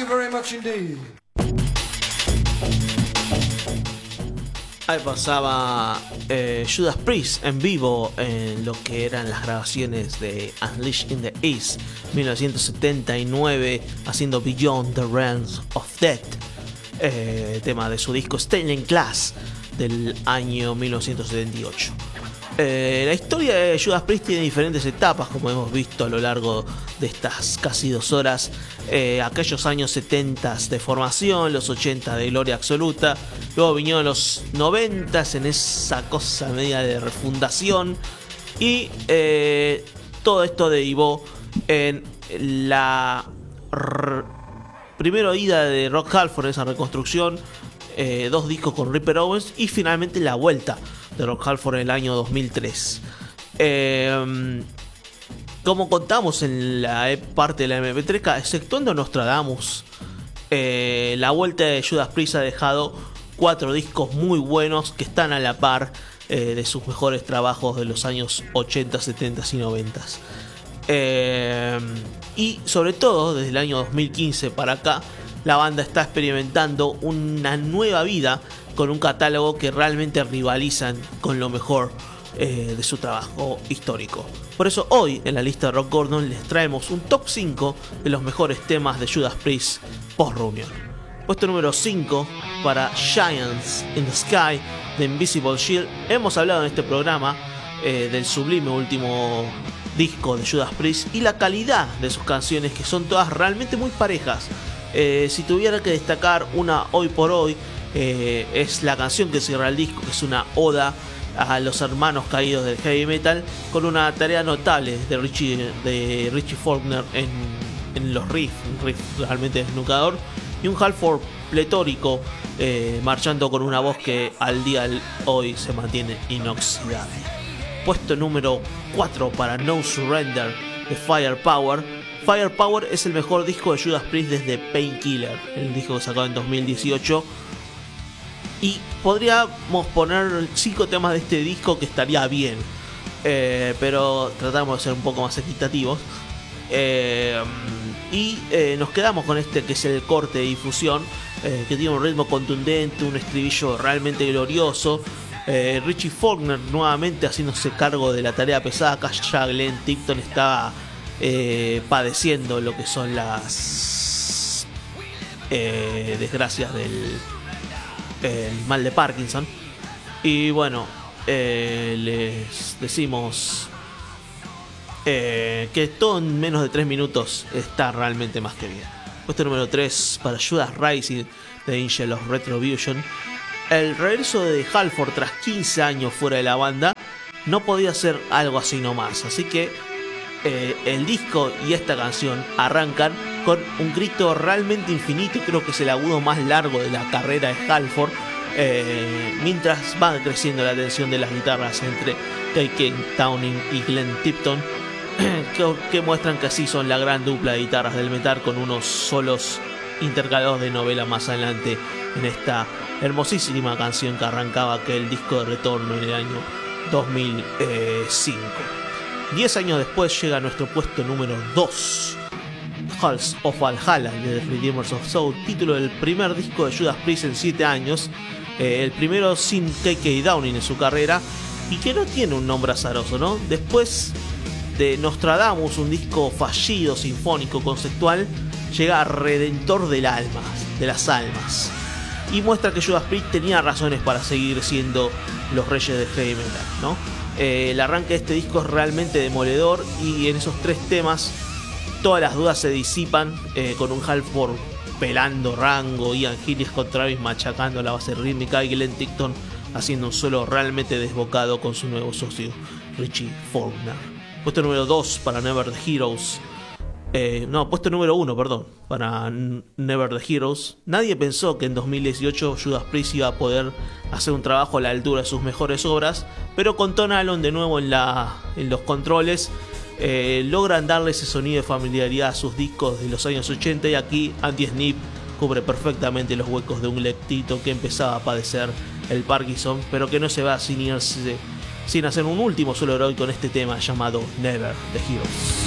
you very much indeed. Ahí pasaba Judas Priest en vivo en lo que eran las grabaciones de Unleashed in the East 1979, haciendo Beyond the Realms of Death, tema de su disco Stained Glass del año 1978. La historia de Judas Priest tiene diferentes etapas, como hemos visto a lo largo de estas casi 2 horas. Aquellos años 70 de formación, los 80 de gloria absoluta, luego vinieron los 90 en esa cosa media de refundación, y todo esto derivó en la primera ida de Rock Halford, esa reconstrucción, 2 discos con Ripper Owens, y finalmente la vuelta de Rock Halford en el año 2003. Como contamos en la parte de la MP3, exceptuando Nostradamus, la vuelta de Judas Priest ha dejado 4 discos muy buenos que están a la par de sus mejores trabajos de los años 80, 70 y 90. Y sobre todo desde el año 2015 para acá, la banda está experimentando una nueva vida con un catálogo que realmente rivalizan con lo mejor de su trabajo histórico. Por eso hoy en la lista de Rock Gordon les traemos un top 5 de los mejores temas de Judas Priest post-reunión. Puesto número 5 para Giants in the Sky de Invisible Shield. Hemos hablado en este programa del sublime último disco de Judas Priest y la calidad de sus canciones, que son todas realmente muy parejas. Si tuviera que destacar una hoy por hoy, es la canción que cierra el disco, que es una oda a los hermanos caídos del heavy metal, con una tarea notable de Richie Faulkner en los riffs, un riff realmente desnucador, y un Halford pletórico, marchando con una voz que al día de hoy se mantiene inoxidable. Puesto número 4 para No Surrender de Firepower. Firepower es el mejor disco de Judas Priest desde Painkiller, el disco que sacó en 2018. Y podríamos poner 5 temas de este disco, que estaría bien, pero tratamos de ser un poco más equitativos. Nos quedamos con este, que es el corte de difusión, que tiene un ritmo contundente, un estribillo realmente glorioso. Richie Faulkner nuevamente haciéndose cargo de la tarea pesada. Acá ya Glenn Tipton estaba padeciendo lo que son las desgracias del mal de Parkinson. Y bueno, les decimos que todo en menos de 3 minutos está realmente más que bien. Puesto número 3 para Judas Rising de Angel of Retribution. El regreso de Halford tras 15 años fuera de la banda no podía ser algo así nomás, así que el disco y esta canción arrancan con un grito realmente infinito, y creo que es el agudo más largo de la carrera de Halford, mientras va creciendo la tensión de las guitarras entre K.K. Downing y Glenn Tipton, que muestran que así son la gran dupla de guitarras del metal, con unos solos intercalados de novela más adelante en esta hermosísima canción que arrancaba aquel disco de retorno en el año 2005. 10 años después llega a nuestro puesto número 2, Halls of Valhalla de The Redeemers of Soul, título del primer disco de Judas Priest en 7 años, el primero sin K.K. Downing en su carrera, y que no tiene un nombre azaroso, ¿no? Después de Nostradamus, un disco fallido, sinfónico, conceptual, llega Redentor de las almas, y muestra que Judas Priest tenía razones para seguir siendo los reyes del heavy metal, ¿no? El arranque de este disco es realmente demoledor, y en esos 3 temas todas las dudas se disipan, con un Halford pelando rango, Ian Gillis con Travis machacando la base rítmica, y Glenn Tipton haciendo un solo realmente desbocado con su nuevo socio Richie Faulkner. Puesto número 2 para Never the Heroes. Puesto número 1, perdón, para Never the Heroes. Nadie pensó que en 2018 Judas Priest iba a poder hacer un trabajo a la altura de sus mejores obras, pero con Tom Allon de nuevo en los controles, logran darle ese sonido de familiaridad a sus discos de los años 80, y aquí Andy Sneap cubre perfectamente los huecos de un lectito que empezaba a padecer el Parkinson, pero que no se va sin hacer un último solo heroico con este tema llamado Never the Heroes.